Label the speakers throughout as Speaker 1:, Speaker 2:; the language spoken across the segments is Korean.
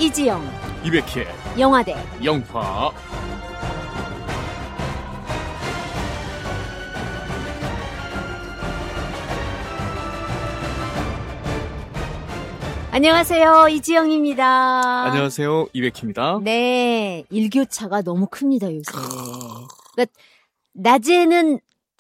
Speaker 1: 이지영,
Speaker 2: 이백희의
Speaker 1: 영화대
Speaker 2: 영화.
Speaker 1: 안녕하세요. 이지영입니다.
Speaker 2: 안녕하세요. 이백희입니다.
Speaker 1: 네, 일교차가 너무 큽니다, 요새. 그러니까 낮에는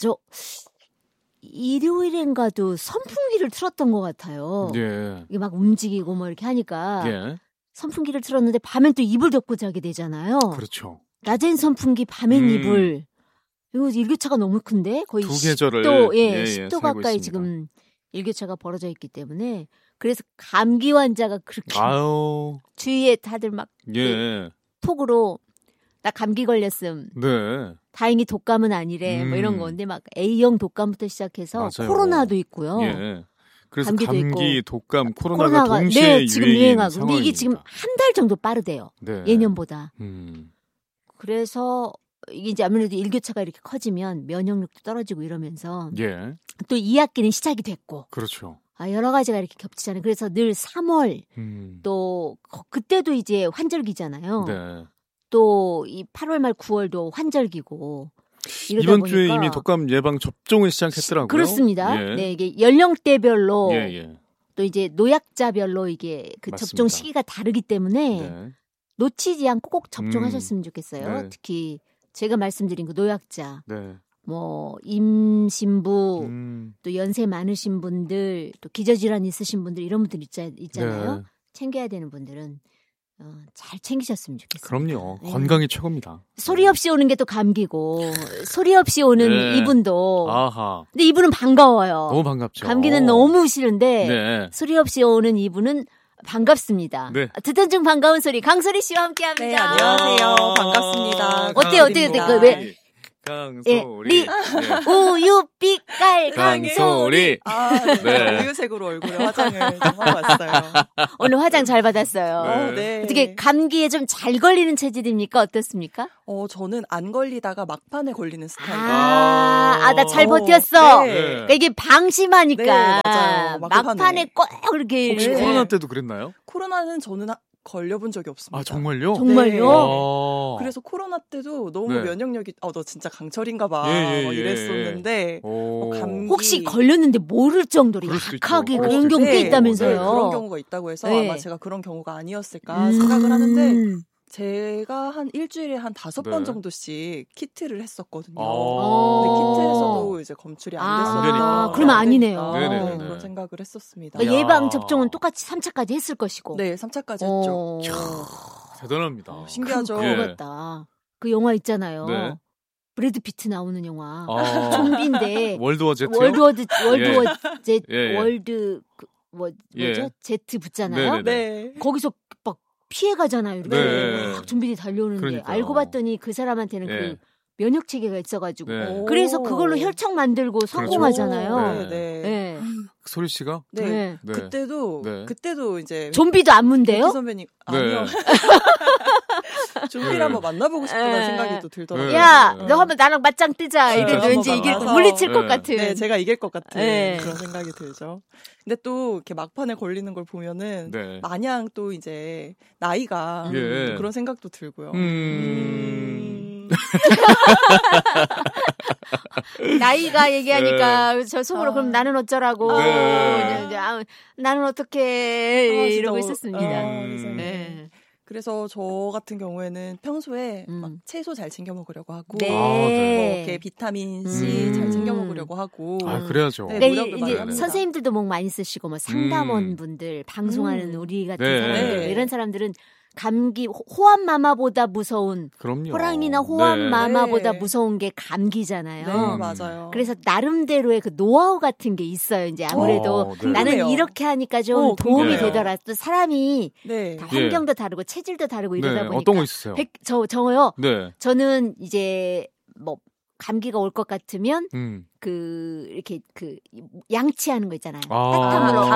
Speaker 1: 일요일인가도 선풍기를 틀었던 것 같아요.
Speaker 2: 예.
Speaker 1: 이게 막 움직이고 뭐 이렇게 하니까
Speaker 2: 예.
Speaker 1: 선풍기를 틀었는데 밤엔 또 이불 덮고 자게 되잖아요.
Speaker 2: 그렇죠.
Speaker 1: 낮엔 선풍기, 밤엔 이불. 이거 일교차가 너무 큰데 거의
Speaker 2: 두 계절을
Speaker 1: 10도 가까이
Speaker 2: 있습니다.
Speaker 1: 지금 일교차가 벌어져 있기 때문에 그래서 감기 환자가 그렇게 주위에 다들 막 톡으로 나 감기 걸렸음.
Speaker 2: 네.
Speaker 1: 다행히 독감은 아니래. 뭐 이런 건데 막 A형 독감부터 시작해서
Speaker 2: 맞아요.
Speaker 1: 코로나도 있고요.
Speaker 2: 예. 그래서
Speaker 1: 감기도
Speaker 2: 감기,
Speaker 1: 있고.
Speaker 2: 독감, 코로나가 동시에
Speaker 1: 지금 유행하고. 근데
Speaker 2: 상황입니다.
Speaker 1: 이게 지금 한 달 정도 빠르대요.
Speaker 2: 네.
Speaker 1: 예년보다. 그래서 이게 이제 아무래도 일교차가 이렇게 커지면 면역력도 떨어지고 이러면서
Speaker 2: 예.
Speaker 1: 또 2학기는 시작이 됐고.
Speaker 2: 그렇죠.
Speaker 1: 여러 가지가 이렇게 겹치잖아요. 그래서 늘 3월 또 그때도 이제 환절기잖아요.
Speaker 2: 네.
Speaker 1: 또 이 8월 말 9월도 환절기고
Speaker 2: 이번
Speaker 1: 보니까
Speaker 2: 주에 이미 독감 예방 접종을 시작했더라고요.
Speaker 1: 그렇습니다.
Speaker 2: 예.
Speaker 1: 네, 이게 연령대별로
Speaker 2: 예.
Speaker 1: 또 이제 노약자별로 이게 그
Speaker 2: 맞습니다.
Speaker 1: 접종 시기가 다르기 때문에
Speaker 2: 네.
Speaker 1: 놓치지 않고 꼭 접종하셨으면 좋겠어요.
Speaker 2: 네.
Speaker 1: 특히 제가 말씀드린 그 노약자,
Speaker 2: 네.
Speaker 1: 뭐 임신부, 또 연세 많으신 분들, 또 기저질환 있으신 분들 이런 분들 있잖아요.
Speaker 2: 네.
Speaker 1: 챙겨야 되는 분들은 잘 챙기셨으면 좋겠어요.
Speaker 2: 그럼요.
Speaker 1: 네.
Speaker 2: 건강이 최고입니다.
Speaker 1: 소리 없이 오는 게 또 감기고 소리 없이 오는
Speaker 2: 네.
Speaker 1: 이분도.
Speaker 2: 아하.
Speaker 1: 근데 이분은 반가워요.
Speaker 2: 너무 반갑죠.
Speaker 1: 감기는 너무 싫은데
Speaker 2: 네.
Speaker 1: 소리 없이 오는 이분은 반갑습니다.
Speaker 2: 네.
Speaker 1: 듣던 중 반가운 소리 강소리 씨와 함께합니다.
Speaker 3: 네, 안녕하세요. 반갑습니다.
Speaker 1: 어때요? 왜?
Speaker 2: 강소리.
Speaker 1: 우유 빛깔
Speaker 2: 강소리.
Speaker 3: 네. 우유색으로 얼굴에 화장을 좀 하고 왔어요.
Speaker 1: 오늘 화장 잘 받았어요.
Speaker 3: 네.
Speaker 1: 어떻게 감기에 좀 잘 걸리는 체질입니까? 어떻습니까?
Speaker 3: 저는 안 걸리다가 막판에 걸리는 스타일이에요.
Speaker 1: 나 잘 버텼어.
Speaker 3: 네.
Speaker 1: 그러니까 이게 방심하니까.
Speaker 3: 네, 맞아요.
Speaker 1: 막판에 꼭 그렇게.
Speaker 2: 혹시 코로나 때도 그랬나요?
Speaker 3: 코로나는 저는 걸려본 적이 없습니다.
Speaker 2: 정말요?
Speaker 1: 정말요?
Speaker 3: 네. 그래서 코로나 때도 너무 면역력이 너 진짜 강철인가 봐 이랬었는데 감기
Speaker 1: 혹시 걸렸는데 모를 정도로 약하게 그런 경우가 있다면서요?
Speaker 3: 네, 그런 경우가 있다고 해서 아마 제가 그런 경우가 아니었을까 생각을 하는데 제가 한 일주일에 한 5번 정도씩 키트를 했었거든요. 근데 키트에서도 이제 검출이 안 됐었니까.
Speaker 1: 그러면 아니네요.
Speaker 3: 그런 생각을 했었습니다.
Speaker 1: 그러니까 예방 접종은 똑같이 3차까지 했을 것이고.
Speaker 3: 네, 3차까지 했죠.
Speaker 2: 대단합니다.
Speaker 3: 신기하죠.
Speaker 1: 그거같다. 그 영화 있잖아요.
Speaker 2: 네.
Speaker 1: 브래드 피트 나오는 영화. 좀비인데.
Speaker 2: 월드워 제트.
Speaker 1: 뭐죠? 제트 붙잖아요.
Speaker 3: 네.
Speaker 1: 거기서 막 피해 가잖아요. 이렇게 막 좀비들이 달려오는데
Speaker 2: 그러니까요.
Speaker 1: 알고 봤더니 그 사람한테는 그 면역 체계가 있어가지고 그래서 그걸로 혈청 만들고
Speaker 2: 그렇죠.
Speaker 1: 성공하잖아요.
Speaker 3: 네.
Speaker 2: 소리 씨가?
Speaker 3: 네. 그때도 이제
Speaker 1: 좀비도 안 문대요?
Speaker 3: 선배님 아니요. 좀비를 한번 만나보고 싶다는 생각이 또 들더라고요.
Speaker 1: 야, 너 한번 나랑 맞짱 뜨자. 이래도 왠지 물리칠 것 같은.
Speaker 3: 네, 제가 이길 것 같은 그런 생각이 들죠. 근데 또 이렇게 막판에 걸리는 걸 보면은 마냥 또 이제 나이가 또 그런 생각도 들고요.
Speaker 1: 나이가 얘기하니까 저 속으로 그럼 나는 어쩌라고 나는 어떻게 이러고 있었습니다.
Speaker 3: 그래서 저 같은 경우에는 평소에 막 채소 잘 챙겨 먹으려고 하고 이렇게 비타민 C 잘 챙겨 먹으려고 하고
Speaker 2: 그래야죠.
Speaker 1: 이제 선생님들도 목 많이 쓰시고 뭐 상담원 분들 방송하는 우리 같은 사람들 이런 사람들은 감기 호암마마보다 무서운 호랑이나 호암마마보다 무서운 게 감기잖아요.
Speaker 3: 네, 맞아요.
Speaker 1: 그래서 나름대로의 그 노하우 같은 게 있어요. 이제 아무래도 나는 이렇게 하니까 좀 도움이 되더라. 또 사람이 다 환경도 다르고 체질도 다르고 이러다 보니까
Speaker 2: 어떤 거 있으세요?
Speaker 1: 저요. 저는 이제 뭐 감기가 올 것 같으면 이렇게 양치하는 거 있잖아요. 따뜻한 물로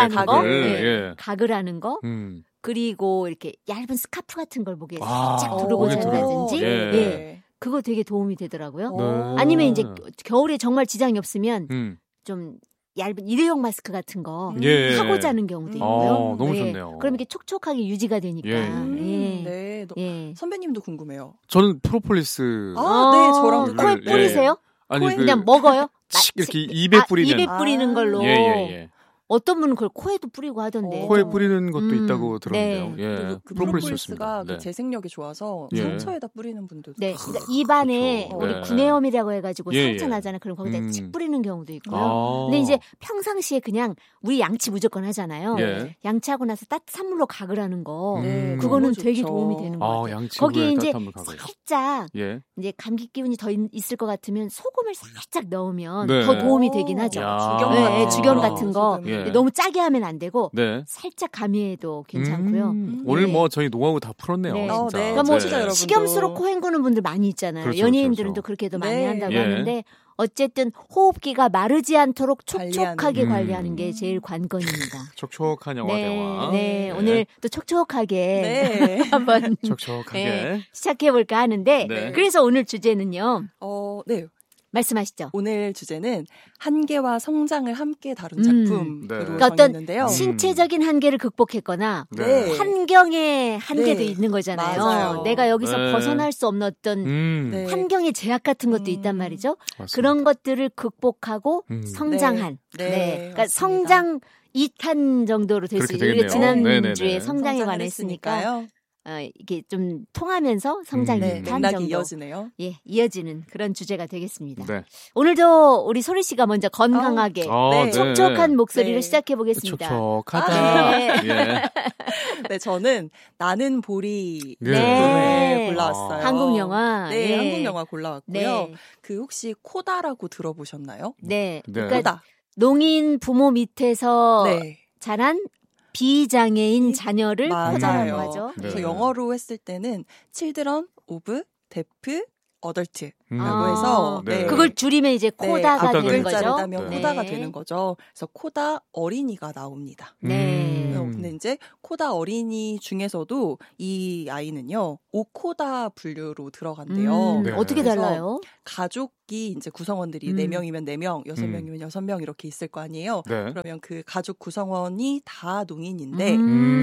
Speaker 1: 가글 하는 거. 그리고 이렇게 얇은 스카프 같은 걸 목에 살짝 두르고 잔다든지 그거 되게 도움이 되더라고요. 아니면 이제 겨울에 정말 지장이 없으면 좀 얇은 일회용 마스크 같은 거 하고 자는 경우도 있고요.
Speaker 2: 너무 좋네요.
Speaker 1: 그럼 이렇게 촉촉하게 유지가 되니까.
Speaker 3: 네.
Speaker 1: 예.
Speaker 3: 선배님도 궁금해요.
Speaker 2: 저는 프로폴리스.
Speaker 3: 네, 저랑
Speaker 1: 코에 뿌리세요?
Speaker 2: 아니
Speaker 1: 그냥 먹어요?
Speaker 2: 이렇게 입에 뿌리는.
Speaker 1: 입에 뿌리는 걸로.
Speaker 2: 예.
Speaker 1: 어떤 분은 그걸 코에도 뿌리고 하던데.
Speaker 2: 코에 뿌리는 것도 있다고 들었는데요.
Speaker 3: 네.
Speaker 2: 예.
Speaker 3: 그 프로폴리스가 그 재생력이 좋아서 상처에다 뿌리는 분들도.
Speaker 1: 네. 그러니까 입안에 우리 구내염이라고 해가지고 상처 나잖아요. 그럼 거기다 칙 뿌리는 경우도 있고요. 근데 이제 평상시에 그냥 우리 양치 무조건 하잖아요. 양치하고 나서 따뜻한 물로 가글 하는 거. 그거는 되게 도움이 되는 것 같아요. 거기에 이제 살짝 이제 감기 기운이 더 있을 것 같으면 소금을 살짝 넣으면 더 도움이 되긴 하죠. 주경 같은 거. 너무 짜게 하면 안 되고 살짝 가미해도 괜찮고요.
Speaker 2: 오늘 저희 노하우 다 풀었네요. 진짜.
Speaker 1: 그러니까 뭐 식염수로 코 헹구는 분들 많이 있잖아요. 그렇죠, 연예인들은 또 그렇게도 많이 한다고 하는데 어쨌든 호흡기가 마르지 않도록 촉촉하게 관리하는 게 제일 관건입니다.
Speaker 2: 촉촉한 영화 대화.
Speaker 1: 네, 오늘 또 촉촉하게 한번 시작해볼까 하는데 그래서 오늘 주제는요. 말씀하시죠.
Speaker 3: 오늘 주제는 한계와 성장을 함께 다룬 작품으로
Speaker 1: 그러니까
Speaker 3: 정했는데요.
Speaker 1: 어떤 신체적인 한계를 극복했거나 환경의 한계도 있는 거잖아요.
Speaker 3: 맞아요.
Speaker 1: 내가 여기서 벗어날 수 없는 어떤 환경의 제약 같은 것도 있단 말이죠. 맞습니다. 그런 것들을 극복하고 성장한. 그러니까 성장 2탄 정도로 될 수 있는. 우리가 지난주에 성장에 관해 했으니까. 이게 좀 통하면서 성장이
Speaker 3: 맥락이 이어지네요.
Speaker 1: 이어지는 그런 주제가 되겠습니다. 오늘도 우리 소리 씨가 먼저 건강하게 촉촉한 목소리를 시작해 보겠습니다.
Speaker 2: 촉촉하다.
Speaker 3: 네, 저는 나는 보리 골라왔어요.
Speaker 1: 한국 영화.
Speaker 3: 한국 영화 골라왔고요. 그 혹시 코다라고 들어보셨나요?
Speaker 1: 그러니까 농인 부모 밑에서 자란 비장애인 자녀를 코다라는 거죠.
Speaker 3: 그래서 영어로 했을 때는 Children of Deaf Adult라고 해서
Speaker 1: 그걸 줄이면 이제 코다가 되는 거죠.
Speaker 3: 글자를 따면 코다가 되는 거죠. 그래서 코다 어린이가 나옵니다. 근데 이제 코다 어린이 중에서도 이 아이는요 오코다 분류로 들어간대요.
Speaker 1: 어떻게 달라요?
Speaker 3: 가족이 이제 구성원들이 4명이면 4명, 6명이면 6명 이렇게 있을 거 아니에요. 그러면 그 가족 구성원이 다 농인인데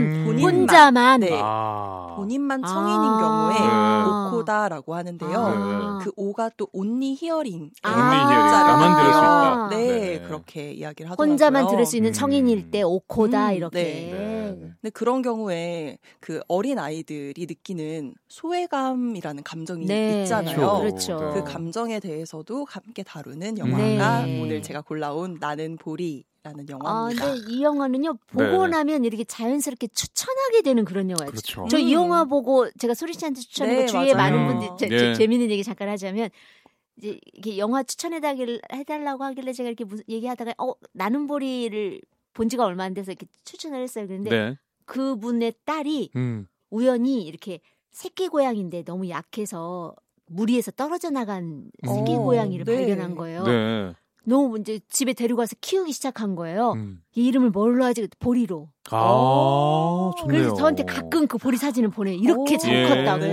Speaker 1: 혼자만
Speaker 3: 본인만 청인인 경우에 오코다라고 하는데요. 그 오가 또 only hearing.
Speaker 2: 나만 들을 수 있다.
Speaker 3: 그렇게 이야기를 하더라고요.
Speaker 1: 혼자만 들을 수 있는 청인일 때 오코다 이렇게.
Speaker 3: 근데 그런 경우에 그 어린 아이들이 느끼는 소외감이라는 감정이 있잖아요.
Speaker 1: 그렇죠.
Speaker 3: 그 감정에 대해서도 함께 다루는 영화가 오늘 제가 골라온 나는 보리. 라는 영화입니다.
Speaker 1: 근데 이 영화는요 보고 나면 이렇게 자연스럽게 추천하게 되는 그런 영화예요.
Speaker 2: 그렇죠.
Speaker 1: 저 이 영화 보고 제가 소리 씨한테 추천하고 주위에 많은 분들이 재미있는 얘기 잠깐 하자면 이제 이렇게 영화 추천해달라고 하길래 제가 이렇게 얘기하다가 나는 보리를 본 지가 얼마 안 돼서 이렇게 추천을 했어요. 그런데 그분의 딸이 우연히 이렇게 새끼 고양인데 너무 약해서 무리에서 떨어져 나간 새끼 고양이를 발견한 거예요. 너무 이제 집에 데리고 가서 키우기 시작한 거예요. 이 이름을 뭘로 하지? 보리로.
Speaker 2: 좋네요.
Speaker 1: 그래서 저한테 가끔 그 보리 사진을 보내요. 이렇게 잘 컸다고.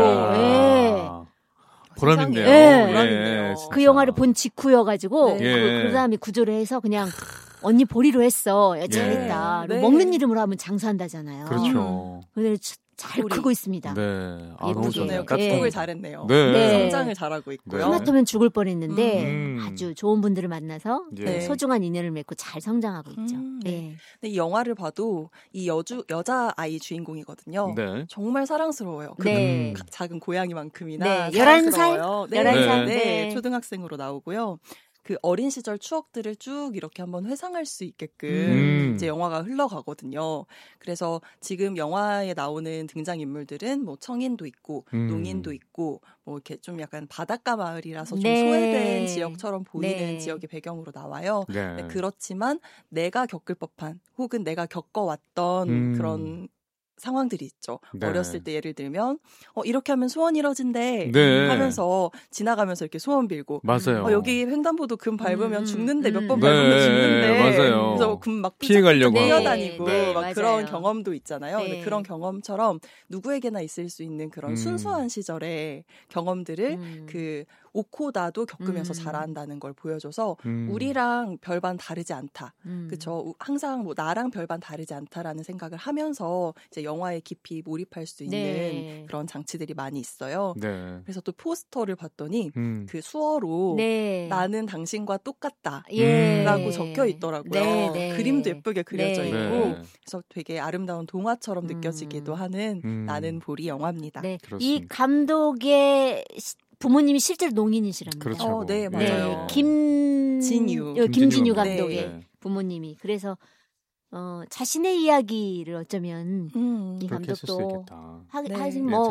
Speaker 2: 보람있네요.
Speaker 1: 그 영화를 본 직후여가지고 그 사람이 구조를 해서 그냥 언니 보리로 했어. 잘했다. 먹는 이름으로 하면 장수한다잖아요.
Speaker 2: 그렇죠.
Speaker 1: 근데 잘 크고 있습니다.
Speaker 3: 너무 좋네요. 극복을 잘했네요. 성장을 잘하고 있고요.
Speaker 1: 하마터면 죽을 뻔했는데 아주 좋은 분들을 만나서 소중한 인연을 맺고 잘 성장하고 있죠.
Speaker 3: 근데 이 영화를 봐도 이 여자 아이 주인공이거든요. 정말 사랑스러워요. 작은 고양이만큼이나
Speaker 1: 11살?
Speaker 3: 11살. 초등학생으로 나오고요. 그 어린 시절 추억들을 쭉 이렇게 한번 회상할 수 있게끔 이제 영화가 흘러가거든요. 그래서 지금 영화에 나오는 등장인물들은 뭐 청인도 있고 농인도 있고 뭐 이렇게 좀 약간 바닷가 마을이라서 좀 소외된 지역처럼 보이는 지역의 배경으로 나와요. 그렇지만 내가 겪을 법한 혹은 내가 겪어왔던 그런 상황들이 있죠. 어렸을 때 예를 들면 이렇게 하면 소원 이뤄진대 하면서 지나가면서 이렇게 소원 빌고 여기 횡단보도 금 밟으면 죽는데 몇 번 밟으면 죽는데 그래서 금 막
Speaker 2: 피해가려고
Speaker 3: 뛰어다니고 막 그런 경험도 있잖아요. 근데 그런 경험처럼 누구에게나 있을 수 있는 그런 순수한 시절의 경험들을 그 오코다도 겪으면서 잘한다는 걸 보여줘서 우리랑 별반 다르지 않다. 그렇죠. 항상 뭐 나랑 별반 다르지 않다라는 생각을 하면서 이제 영화에 깊이 몰입할 수 있는
Speaker 1: 네.
Speaker 3: 그런 장치들이 많이 있어요.
Speaker 2: 네.
Speaker 3: 그래서 또 포스터를 봤더니 그 수어로
Speaker 1: 네.
Speaker 3: 나는 당신과 똑같다
Speaker 1: 예.
Speaker 3: 라고 적혀 있더라고요.
Speaker 1: 네, 네.
Speaker 3: 그림도 예쁘게 그려져
Speaker 1: 네.
Speaker 3: 있고
Speaker 2: 네.
Speaker 3: 그래서 되게 아름다운 동화처럼 느껴지기도 하는 나는 보리 영화입니다.
Speaker 1: 네.
Speaker 2: 그렇습니다.
Speaker 1: 이 감독의 부모님이 실제로 농인이시랍니다.
Speaker 2: 그렇죠.
Speaker 3: 네, 맞아요.
Speaker 1: 김진유 감독의
Speaker 2: 네.
Speaker 1: 부모님이. 그래서 자신의 이야기를 어쩌면 이 감독도 하긴 뭐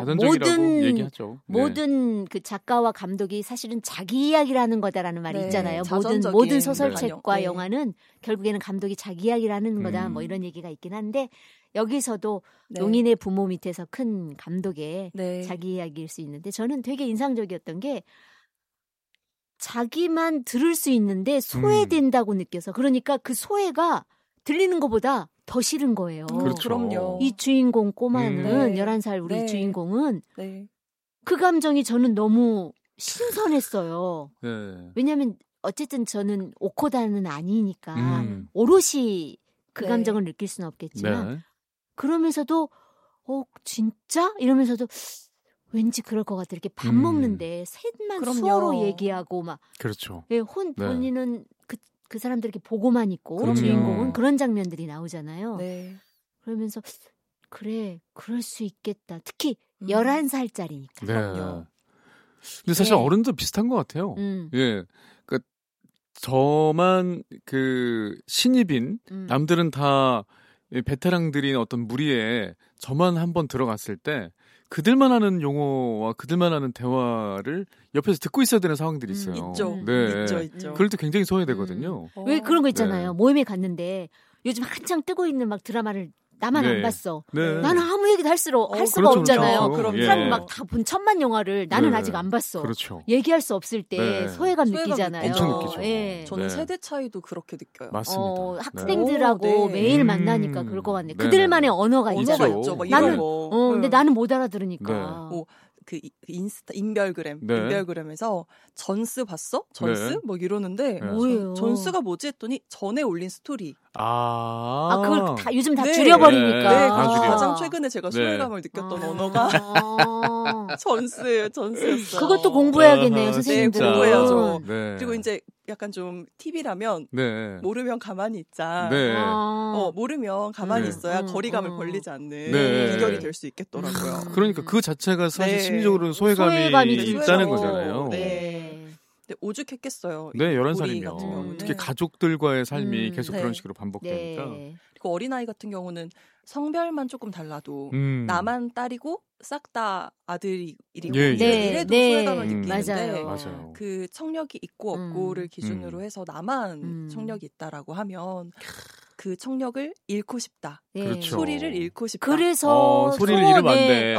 Speaker 1: 모든 그 작가와 감독이 사실은 자기 이야기를 하는 거다라는 말이 있잖아요. 모든 소설책과 영화는 결국에는 감독이 자기 이야기를 하는 거다. 뭐 이런 얘기가 있긴 한데 여기서도 농인의 부모 밑에서 큰 감독의 자기 이야기일 수 있는데 저는 되게 인상적이었던 게 자기만 들을 수 있는데 소외된다고 느껴서 그러니까 그 소외가 들리는 것보다 더 싫은 거예요.
Speaker 2: 그렇죠.
Speaker 3: 그럼요.
Speaker 1: 이 주인공 꼬마는 11살 우리 주인공은 그 감정이 저는 너무 신선했어요. 왜냐하면 어쨌든 저는 오코다는 아니니까 오롯이 그 감정을 느낄 수는 없겠지만 그러면서도 진짜? 이러면서도 왠지 그럴 것 같아. 이렇게 밥 먹는데 셋만 수어로 얘기하고 막
Speaker 2: 그렇죠.
Speaker 1: 본인은 그 사람들 이렇게 보고만 있고 주인공은 그런 장면들이 나오잖아요. 그러면서 그래 그럴 수 있겠다. 특히 11살짜리니까.
Speaker 2: 네. 근데 사실 어른도 비슷한 것 같아요. 예, 그러니까 저만 그 신입인 남들은 다 베테랑들인 어떤 무리에 저만 한번 들어갔을 때 그들만 하는 용어와 그들만 하는 대화를 옆에서 듣고 있어야 되는 상황들이 있어요.
Speaker 3: 있죠.
Speaker 2: 네.
Speaker 3: 있죠.
Speaker 2: 그럴 때 굉장히 소외되거든요.
Speaker 1: 왜 그런 거 있잖아요. 모임에 갔는데 요즘 한창 뜨고 있는 막 드라마를 나만 안 봤어. 나는 아무 얘기도 할 수가 없잖아요. 사람이 막 다 본 천만 영화를 나는 아직 안 봤어.
Speaker 2: 그렇죠.
Speaker 1: 얘기할 수 없을 때 소외감 느끼잖아요.
Speaker 2: 엄청 느끼죠.
Speaker 3: 저는 세대 차이도 그렇게 느껴요.
Speaker 2: 맞습니다.
Speaker 1: 학생들하고 매일 만나니까 그럴 것 같네. 그들만의 언어가 있죠.
Speaker 3: 나는
Speaker 1: 근데 나는 못 알아들으니까.
Speaker 3: 그 인스타 인별그램에서 전스 봤어? 전스? 뭐 이러는데
Speaker 1: 뭐예요?
Speaker 3: 전스가 뭐지 했더니 전에 올린 스토리.
Speaker 1: 그걸 다 요즘 다 줄여버리니까.
Speaker 3: 가장 최근에 제가 소외감을 느꼈던 언어가 전스였어요.
Speaker 1: 그것도 공부해야겠네요, 선생님들.
Speaker 3: 공부해야죠. 그리고 이제 약간 좀 팁이라면 모르면 가만히 있자. 모르면 가만히 있어야 거리감을 벌리지 않는 비결이 될 수 있겠더라고요.
Speaker 2: 그러니까 그 자체가 사실 심리적으로 소외감이 있다는 거잖아요.
Speaker 3: 근데 오죽했겠어요.
Speaker 2: 11살이면. 특히 가족들과의 삶이 계속 그런 식으로 반복되니까.
Speaker 3: 그리고 어린아이 같은 경우는 성별만 조금 달라도 나만 딸이고 싹 다 아들이고 이래도 소외감을 느끼는데
Speaker 1: 맞아요.
Speaker 3: 그 청력이 있고 없고를 기준으로 해서 나만 청력이 있다라고 하면 그 청력을 잃고 싶다.
Speaker 2: 그렇죠.
Speaker 3: 소리를 잃고 싶다.
Speaker 1: 그래서
Speaker 2: 소리를 잃으면 안 돼.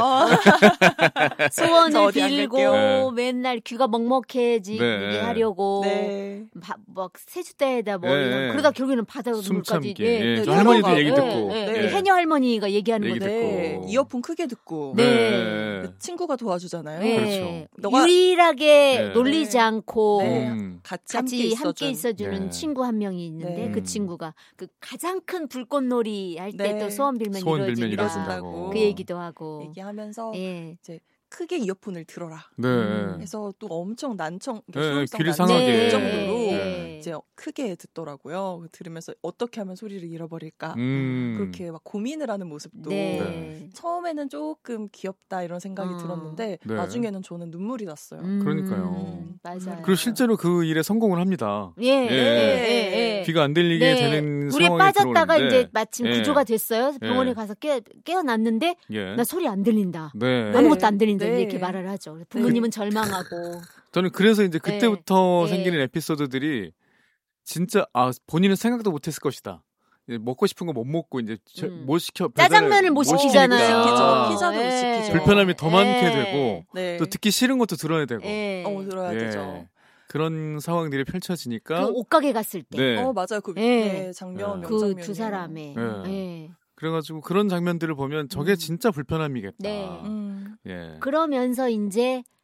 Speaker 1: 소원을 빌고 맨날 귀가 먹먹해지게 하려고 막 세숫대에다 그러다 결국에는 바닷물까지
Speaker 2: 할머니들 얘기 듣고
Speaker 1: 해녀 할머니가 얘기하는
Speaker 2: 얘기
Speaker 3: 이어폰 크게 듣고 친구가 도와주잖아요.
Speaker 2: 그렇죠.
Speaker 1: 유일하게 놀리지 않고
Speaker 3: 같이
Speaker 1: 함께 있어주는 친구 한 명이 있는데 그 친구가 그 가장 큰 불꽃놀이 할 때 또 소원 빌면 이루어진다고 그 얘기도 하고
Speaker 3: 얘기하면서 이제 크게 이어폰을 들어라. 그래서 또 엄청 난청,
Speaker 2: 귀를 상하게
Speaker 3: 정도로 이제 크게 듣더라고요. 들으면서 어떻게 하면 소리를 잃어버릴까 그렇게 막 고민을 하는 모습도 처음에는 조금 귀엽다 이런 생각이 들었는데 나중에는 저는 눈물이 났어요.
Speaker 2: 그러니까요.
Speaker 1: 맞아요.
Speaker 2: 그리고 실제로 그 일에 성공을 합니다. 귀가 안 들리게 되는
Speaker 1: 물에
Speaker 2: 상황이
Speaker 1: 빠졌다가
Speaker 2: 들어오는데
Speaker 1: 이제 마침 구조가 됐어요. 병원에 가서 깨어났는데 나 소리 안 들린다. 아무것도 안 들린다. 이렇게 말을 하죠. 부모님은 절망하고.
Speaker 2: 저는 그래서 이제 그때부터 생기는 에피소드들이 진짜 본인은 생각도 못했을 것이다. 먹고 싶은 거 못 먹고 이제 못 시켜
Speaker 1: 짜장면을 못 시키잖아요.
Speaker 3: 피자도 못 시키죠.
Speaker 2: 불편함이 더 많게 되고 또 듣기 싫은 것도 들어야 되고.
Speaker 3: 들어야 되죠.
Speaker 2: 그런 상황들이 펼쳐지니까
Speaker 1: 그 옷가게 갔을 때.
Speaker 3: 맞아요. 그 장면
Speaker 1: 그 두 사람의.
Speaker 2: 그래가지고 그런 장면들을 보면 저게 진짜 불편함이겠다.
Speaker 1: 그러면서 이제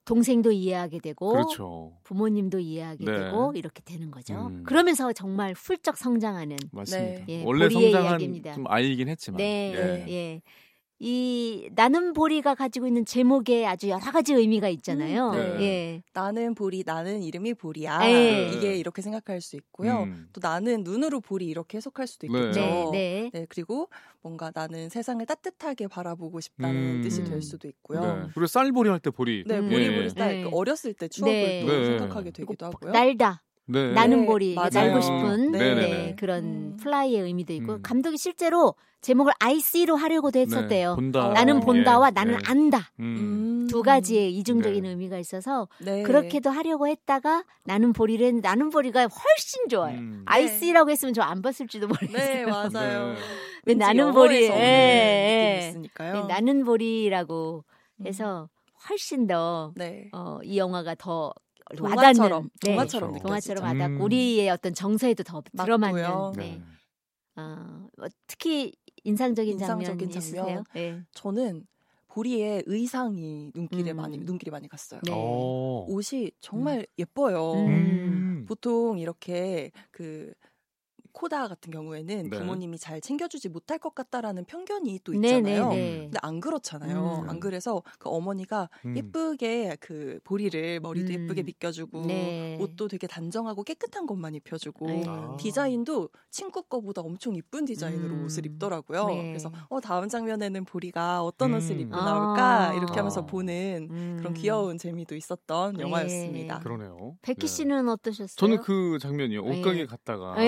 Speaker 1: 동생도 이해하게 되고
Speaker 2: 그렇죠.
Speaker 1: 부모님도 이해하게 되고 이렇게 되는 거죠. 그러면서 정말 훌쩍 성장하는
Speaker 2: 맞습니다. 예, 원래 성장한 이야기입니다. 좀 아이이긴 했지만
Speaker 1: 예. 이 나는 보리가 가지고 있는 제목에 아주 여러 가지 의미가 있잖아요. 예.
Speaker 3: 나는 보리, 나는 이름이 보리야. 이게 이렇게 생각할 수 있고요. 또 나는 눈으로 보리 이렇게 해석할 수도 있겠죠. 네, 그리고 뭔가 나는 세상을 따뜻하게 바라보고 싶다는 뜻이 될 수도 있고요.
Speaker 2: 그리고 쌀보리 할 때 보리.
Speaker 3: 네, 보리 쌀. 어렸을 때 추억을 또 생각하게 되기도 하고요.
Speaker 1: 날다. 나는 보리, 날고 싶은 그런
Speaker 2: 네.
Speaker 1: 플라이의 의미도 있고 감독이 실제로 제목을 I see로 하려고도 했었대요.
Speaker 2: 본다.
Speaker 1: 나는 본다와 나는 안다. 두 가지의 이중적인 의미가 있어서 그렇게도 하려고 했다가 나는 보리가 훨씬 좋아요. I see라고 했으면 저 안 봤을지도 모르겠어요.
Speaker 3: 네, 맞아요.
Speaker 1: 나는 보리,
Speaker 3: 있으니까요.
Speaker 1: 나는 보리라고 해서 훨씬 더 이 영화가 더
Speaker 3: 동화처럼
Speaker 1: 와닿고 우리의 어떤 정서에도 더 들어맞는. 특히 인상적인 장면 있으세요? 네.
Speaker 3: 저는 보리의 의상이 눈길이 많이 갔어요. 옷이 정말 예뻐요. 보통 이렇게 코다 같은 경우에는 부모님이 잘 챙겨주지 못할 것 같다라는 편견이 또 있잖아요. 근데 안 그렇잖아요. 안 그래서 그 어머니가 예쁘게 그 보리를 머리도 예쁘게 빗겨주고 옷도 되게 단정하고 깨끗한 것만 입혀주고 디자인도 친구 거보다 엄청 이쁜 디자인으로 옷을 입더라고요. 그래서 다음 장면에는 보리가 어떤 옷을 입고 나올까 이렇게 하면서 보는 그런 귀여운 재미도 있었던 영화였습니다.
Speaker 2: 그러네요.
Speaker 1: 백희 씨는 어떠셨어요?
Speaker 2: 저는 그 장면이요. 옷가게 갔다가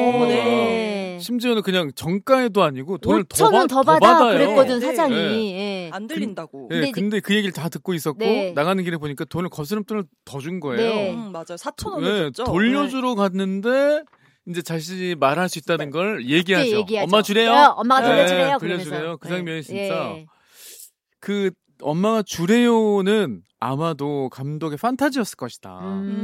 Speaker 2: 심지어는 그냥 정가에도 아니고 돈을 더 받아요.
Speaker 1: 그랬거든 사장이.
Speaker 3: 안 들린다고.
Speaker 2: 근데 그 얘기를 다 듣고 있었고 나가는 길에 보니까 돈을 거스름돈을 더 준 거예요.
Speaker 3: 맞아요. 4,000원을 줬죠.
Speaker 2: 돌려주러 갔는데 이제 자신이 말할 수 있다는 걸 얘기하죠. 엄마 주래요.
Speaker 1: 엄마가 돌려주래요.
Speaker 2: 돌려주래요. 그 장면이 진짜 그 엄마가 주래요는 아마도 감독의 판타지였을 것이다.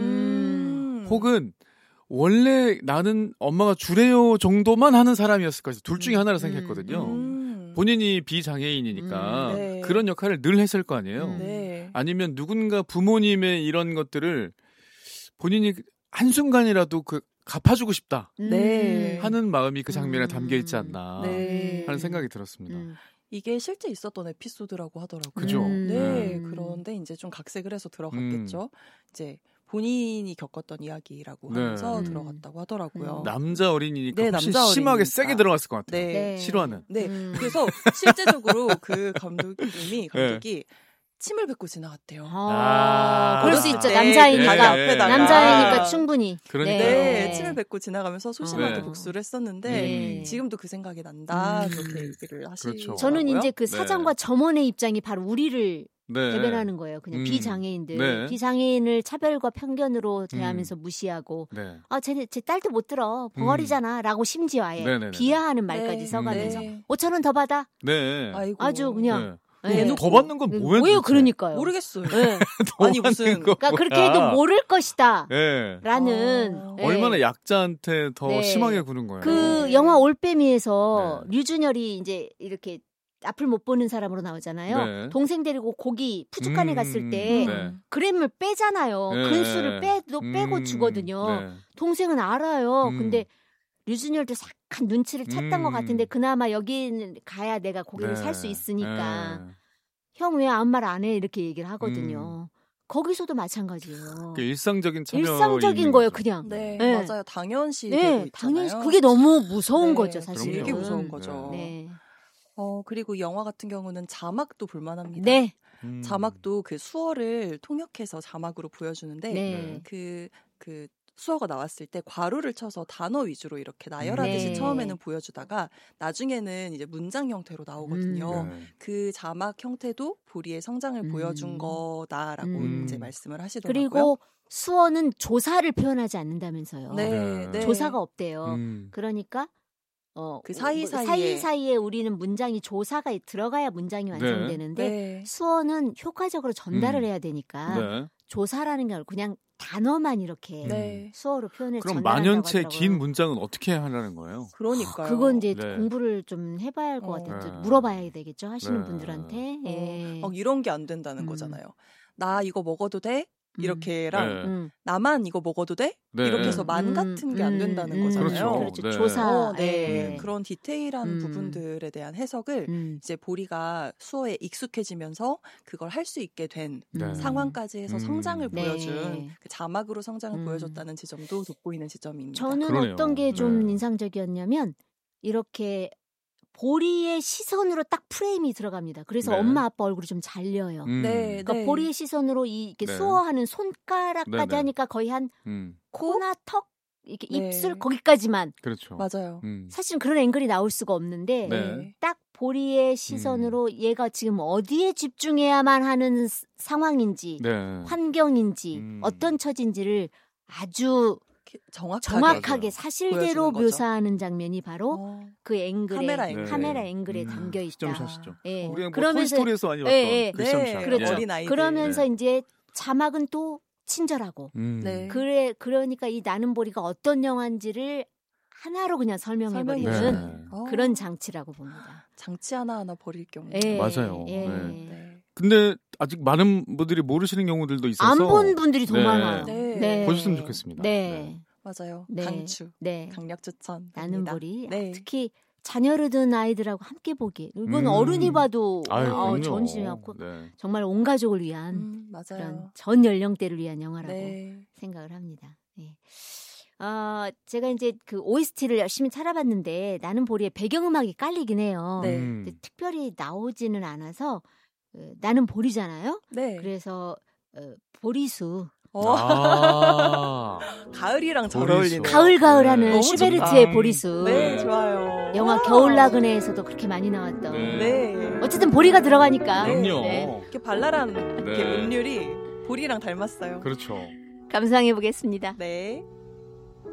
Speaker 2: 혹은 원래 나는 엄마가 주래요 정도만 하는 사람이었을 것이다. 둘 중에 하나를 생각했거든요. 본인이 비장애인이니까 그런 역할을 늘 했을 거 아니에요. 아니면 누군가 부모님의 이런 것들을 본인이 한순간이라도 갚아주고 싶다 하는 마음이 그 장면에 담겨 있지 않나 하는 생각이 들었습니다.
Speaker 3: 이게 실제 있었던 에피소드라고 하더라고요.
Speaker 2: 그죠?
Speaker 3: 그런데 이제 좀 각색을 해서 들어갔겠죠. 이제 본인이 겪었던 이야기라고 하면서 들어갔다고 하더라고요.
Speaker 2: 남자 어린이니까 훨씬 심하게 세게 들어갔을 것 같아요. 실화는.
Speaker 3: 그래서 실제적으로 그 감독이 침을 뱉고 지나갔대요.
Speaker 1: 그럴 수 있죠. 남자이니까 충분히.
Speaker 2: 그러니까요.
Speaker 3: 침을 뱉고 지나가면서 소심하게 복수를 했었는데 지금도 그 생각이 난다. 그렇게 얘기를 하시더라고요.
Speaker 1: 저는 이제 그 사장과 점원의 입장이 바로 우리를 대변하는 거예요. 그냥 비장애인들. 비장애인을 차별과 편견으로 대하면서 무시하고 제 딸도 못 들어. 벙어리잖아. 라고 심지어 아예 비하하는 말까지 써가면서 5,000원 더 받아. 아주 그냥
Speaker 2: 더 받는 건 뭐예요?
Speaker 1: 그러니까요.
Speaker 3: 모르겠어요. 아니 무슨
Speaker 1: 그러니까 그렇게 해도 모를 것이다. 라는
Speaker 2: 얼마나 약자한테 더 심하게 구는 거예요.
Speaker 1: 그 영화 올빼미에서 류준열이 이제 이렇게 앞을 못 보는 사람으로 나오잖아요. 동생 데리고 고기 푸주간에 갔을 때 그램을 빼잖아요. 근수를 빼고 주거든요. 동생은 알아요. 근데 류준열도 약간 눈치를 챘던 것 같은데 그나마 여기는 가야 내가 고기를 살 수 있으니까 형 왜 아무 말 안 해 이렇게 얘기를 하거든요. 거기서도 마찬가지예요.
Speaker 2: 일상적인 참여
Speaker 1: 일상적인 거예요, 그냥.
Speaker 3: 맞아요. 당연시.
Speaker 1: 당연시. 그게 너무 무서운 거죠, 사실.
Speaker 3: 되게 무서운 거죠. 그리고 영화 같은 경우는 자막도 볼만합니다. 자막도 그 수어를 통역해서 자막으로 보여주는데 그 수어가 나왔을 때 괄호를 쳐서 단어 위주로 이렇게 나열하듯이 처음에는 보여주다가 나중에는 이제 문장 형태로 나오거든요. 그 자막 형태도 보리의 성장을 보여준 거다라고 이제 말씀을 하시더라고요.
Speaker 1: 그리고 수어는 조사를 표현하지 않는다면서요. 조사가 없대요. 그러니까 그 사이사이에 우리는 문장이 조사가 들어가야 문장이 완성되는데 수어는 효과적으로 전달을 해야 되니까 조사라는 게 아니고 그냥 단어만 이렇게 수어로 표현해서
Speaker 2: 그럼
Speaker 1: 전달한다고
Speaker 2: 만연체
Speaker 1: 하더라고요.
Speaker 2: 긴 문장은 어떻게 하려는 거예요?
Speaker 3: 그러니까요.
Speaker 1: 그건 이제 공부를 좀 해봐야 할 것 같아요. 물어봐야 되겠죠. 하시는 분들한테.
Speaker 3: 이런 게 안 된다는 거잖아요. 나 이거 먹어도 돼? 이렇게랑 나만 이거 먹어도 돼? 네. 이렇게 해서 만 같은 게 안 된다는 거잖아요.
Speaker 1: 그렇죠. 네. 조사.
Speaker 3: 네. 그런 디테일한 부분들에 대한 해석을 이제 보리가 수어에 익숙해지면서 그걸 할 수 있게 된 상황까지 해서 성장을 보여준 그 자막으로 성장을 보여줬다는 지점도 돋보이는 지점입니다.
Speaker 1: 저는 그러네요. 어떤 게 좀 인상적이었냐면 이렇게 보리의 시선으로 딱 프레임이 들어갑니다. 그래서 엄마 아빠 얼굴이 좀 잘려요. 그러니까 보리의 시선으로 이렇게 수어하는 손가락까지 하니까 거의 한 코나 턱 이렇게 입술 거기까지만.
Speaker 2: 그렇죠.
Speaker 3: 맞아요.
Speaker 1: 사실은 그런 앵글이 나올 수가 없는데 딱 보리의 시선으로 얘가 지금 어디에 집중해야만 하는 상황인지 환경인지 어떤 처지인지를 아주 정확하게 사실대로 묘사하는 장면이 바로 그 앵글에 카메라 앵글에 담겨 있다.
Speaker 2: 샷이죠. 예. 우리가 뭐 토이스토리에서 많이 봤던 그
Speaker 1: 그렇죠. 어린아이들. 그러면서 이제 자막은 또 친절하고. 그러니까 이 나는 보리가 어떤 영화인지를 하나로 그냥 설명해버리는 그런 장치라고 봅니다.
Speaker 3: 장치 하나하나 버릴 경우.
Speaker 2: 맞아요. 근데 아직 많은 분들이 모르시는 경우들도 있어서
Speaker 1: 안 본 분들이 더 많아요.
Speaker 2: 보셨으면 좋겠습니다.
Speaker 3: 맞아요. 강추, 강력 추천.
Speaker 1: 나는 보리. 특히 자녀를 둔 아이들하고 함께 보기. 이건 어른이 봐도 전심이 없고 정말 온 가족을 위한 그런 전 연령대를 위한 영화라고 생각을 합니다. 제가 이제 그 OST를 열심히 찾아봤는데 나는 보리의 배경음악이 깔리긴 해요. 근데 특별히 나오지는 않아서 나는 보리잖아요. 그래서 보리수.
Speaker 3: 가을이랑 잘 어울리는.
Speaker 1: 가을하는 슈베르트의 보리수.
Speaker 3: 네, 좋아요.
Speaker 1: 영화 겨울 나그네에서도 그렇게 많이 나왔던. 어쨌든 보리가 들어가니까.
Speaker 2: 그럼요.
Speaker 3: 이렇게 발랄한 이렇게 음률이 보리랑 닮았어요.
Speaker 2: 그렇죠.
Speaker 1: 감상해 보겠습니다.
Speaker 3: 네.